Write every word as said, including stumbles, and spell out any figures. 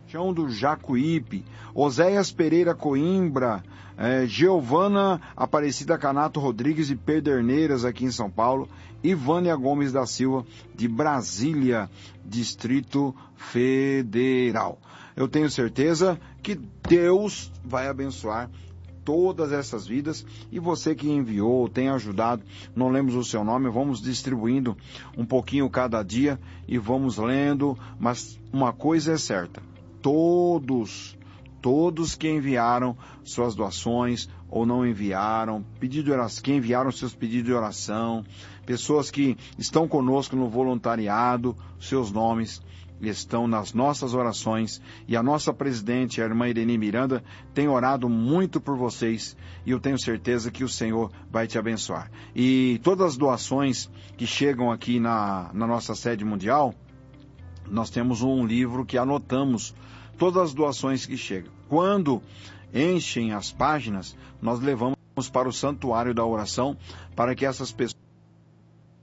Chão do Jacuípe, Oséias Pereira Coimbra, eh, Giovana Aparecida Canato Rodrigues de Pederneiras, aqui em São Paulo, e Vânia Gomes da Silva, de Brasília, Distrito Federal. Eu tenho certeza que Deus vai abençoar todas essas vidas, e você que enviou, tem ajudado, não lemos o seu nome, vamos distribuindo um pouquinho cada dia e vamos lendo, mas uma coisa é certa, todos, todos que enviaram suas doações ou não enviaram, pedido de oração, que enviaram seus pedidos de oração, pessoas que estão conosco no voluntariado, seus nomes estão nas nossas orações, e a nossa presidente, a irmã Irene Miranda, tem orado muito por vocês, e eu tenho certeza que o Senhor vai te abençoar. E todas as doações que chegam aqui na, na nossa sede mundial, nós temos um livro que anotamos todas as doações que chegam. Quando enchem as páginas, nós levamos para o santuário da oração, para que essas pessoas